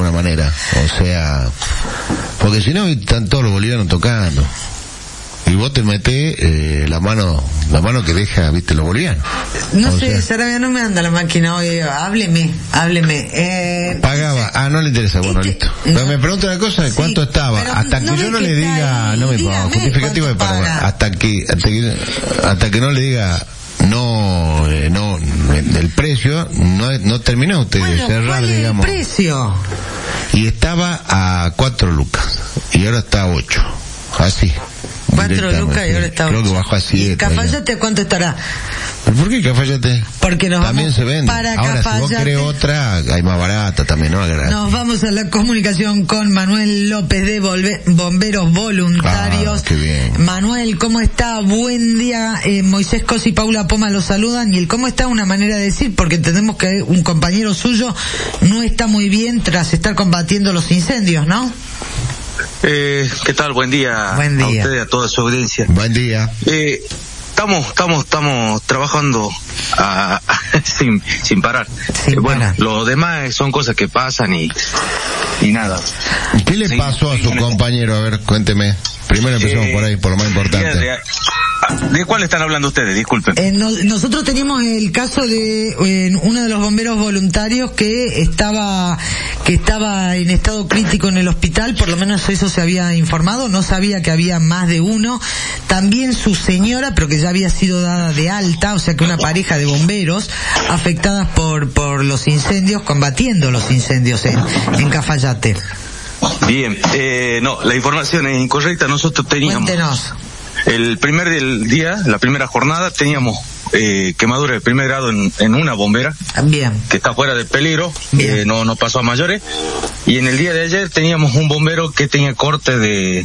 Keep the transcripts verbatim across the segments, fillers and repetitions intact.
alguna manera. O sea, porque si no están todos los bolivianos tocando. Y vos te metés eh, la mano la mano que deja, viste, los bolivianos. No o sé, sea, Sarabia, no me anda la máquina hoy. Hábleme, hábleme. Eh, pagaba, ah, no le interesa, bueno, este, listo. no, Pero me pregunta una cosa, ¿de cuánto sí, estaba? Hasta que no yo no que le diga, ahí, no me pongo justificativo de pagar. Hasta que, hasta que, hasta que no le diga, no, eh, no, el precio, no, no terminó usted bueno, de cerrar, ¿cuál es digamos. el precio? Y estaba a cuatro lucas, y ahora está a ocho, así. Cuatro lucas y ahora está creo ocho. que bajó a siete. ¿Y Cafayate cuánto estará? ¿Pero por qué Cafayate? Porque nos también vamos se vende. para Ahora, Cafayate. si vos querés otra, hay más barata también, ¿no? Nos vamos a la comunicación con Manuel López de Volve- Bomberos Voluntarios. Ah, qué bien. Manuel, ¿cómo está? Buen día. Eh, Moisés Cos y Paula Poma lo saludan. Y el cómo está una manera de decir, porque entendemos que un compañero suyo no está muy bien tras estar combatiendo los incendios, ¿no? Eh, ¿Qué tal? Buen día, Buen día. a ustedes y a toda su audiencia. Buen día. Eh, estamos, estamos, estamos trabajando a, a, sin, sin parar. Sin Eh, bueno, parar. lo demás son cosas que pasan y, y nada. ¿Qué le Sí, pasó a su sí, compañero? A ver, cuénteme. Primero empezamos Eh, por ahí, por lo más importante. ¿De, ¿De cuál están hablando ustedes? Disculpen. Eh, no- nosotros teníamos el caso de eh, uno de los bomberos voluntarios que estaba que estaba en estado crítico en el hospital, por lo menos eso se había informado, no sabía que había más de uno. También su señora, pero que ya había sido dada de alta, o sea que una pareja de bomberos afectadas por por los incendios, combatiendo los incendios en, en Cafayate. Bien, eh, no, la información es incorrecta. Nosotros teníamos... Cuéntenos. El primer del día, la primera jornada, teníamos eh, quemadura de primer grado en, en una bombera, Bien. que está fuera de peligro, Bien. eh, no, no pasó a mayores. Y en el día de ayer teníamos un bombero que tenía corte de...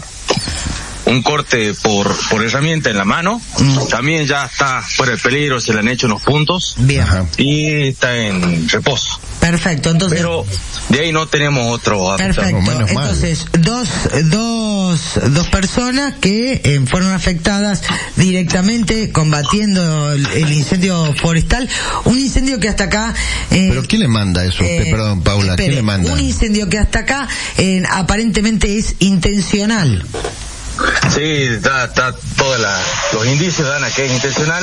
un corte por por herramienta en la mano, Mm. también ya está fuera de peligro, se le han hecho unos puntos Bien. Ajá. y está en reposo. Perfecto, entonces... Pero de ahí no tenemos otro afectado. Perfecto, menos mal. entonces dos, dos, dos personas que eh, fueron afectadas directamente combatiendo el, el incendio forestal, un incendio que hasta acá... Eh, ¿Pero quién le manda eso? eh, Usted, perdón, Paula, espere, ¿quién le manda? un incendio que hasta acá eh, aparentemente es intencional. Sí, está, está todos los indicios dan a que es intencional,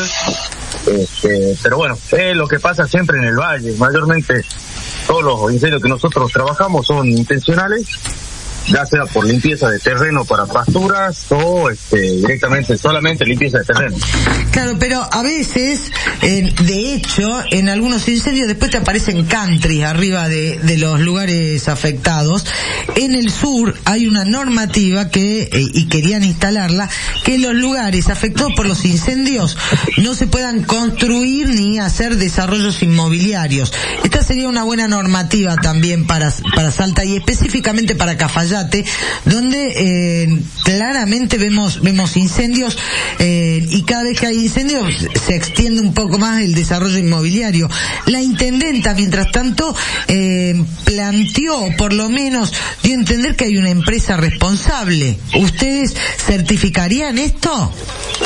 este, pero bueno, es lo que pasa siempre en el valle, mayormente todos los incendios que nosotros trabajamos son intencionales, ya sea por limpieza de terreno para pasturas o este, directamente solamente limpieza de terreno. Claro, pero a veces, eh, de hecho, en algunos incendios después te aparecen countries arriba de, de los lugares afectados. En el sur hay una normativa que, eh, y querían instalarla, que en los lugares afectados por los incendios no se puedan construir ni hacer desarrollos inmobiliarios. Esta sería una buena normativa también para, para Salta y específicamente para Cafayate, donde eh, claramente vemos vemos incendios eh, y cada vez que hay incendios se extiende un poco más el desarrollo inmobiliario. La intendenta, mientras tanto, eh, planteó, por lo menos dio a entender que hay una empresa responsable. ¿Ustedes certificarían esto?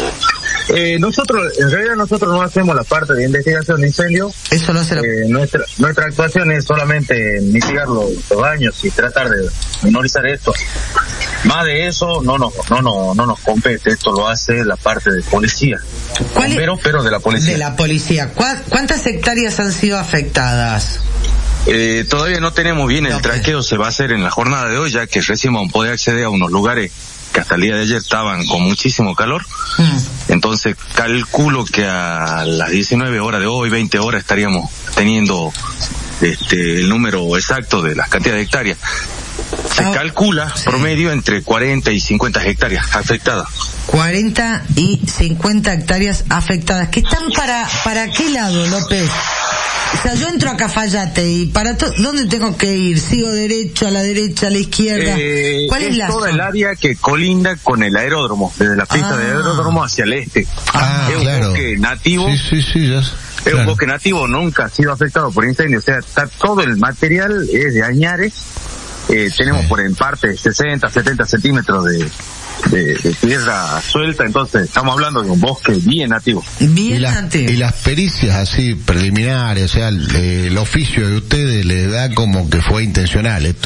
Eh, nosotros, en realidad nosotros no hacemos la parte de investigación de incendios. Eso lo hace la... Eh, nuestra nuestra actuación es solamente mitigar los, los daños y tratar de minorizar esto. Más de eso no nos no no no nos compete, esto lo hace la parte de policía. ¿Cuál es? Bomberos, pero de la policía. De la policía. ¿Cuá- ¿Cuántas hectáreas han sido afectadas? Eh, todavía no tenemos bien el Ok. traqueo, se va a hacer en la jornada de hoy, ya que recién vamos a poder acceder a unos lugares que hasta el día de ayer estaban con muchísimo calor. Mm. Entonces calculo que a las diecinueve horas de hoy, veinte horas, estaríamos teniendo este el número exacto de las cantidades de hectáreas. Se Ah, calcula sí. promedio entre cuarenta y cincuenta hectáreas afectadas. cuarenta y cincuenta hectáreas afectadas. ¿Que están para para qué lado, López? O sea, yo entro a Cafayate y para to- ¿dónde tengo que ir? ¿Sigo derecho, a la derecha, a la izquierda? Eh, ¿Cuál es, es la toda zona? el área que colinda con el aeródromo, desde la pista Ah. de aeródromo hacia el este. Ah, es un claro. bosque nativo. Sí, sí, sí, ya. Es claro. un bosque nativo, nunca ha sido afectado por incendios, o sea, está todo el material es de añares, eh, tenemos Sí. por en parte sesenta, setenta centímetros de, de, de tierra suelta, entonces estamos hablando de un bosque bien nativo. Bien Y las, antiguo. y las pericias así preliminares, o sea, el, el oficio de ustedes le da como que fue intencional esto.